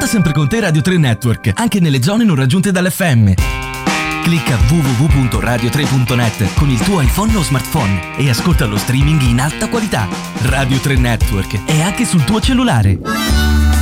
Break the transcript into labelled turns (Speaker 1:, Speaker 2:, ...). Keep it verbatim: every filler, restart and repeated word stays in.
Speaker 1: sempre con te Radio tre Network, anche nelle zone non raggiunte dall'F M. Clicca w w w punto radio tre punto net con il tuo iPhone o smartphone e ascolta lo streaming in alta qualità. Radio tre Network è anche sul tuo cellulare.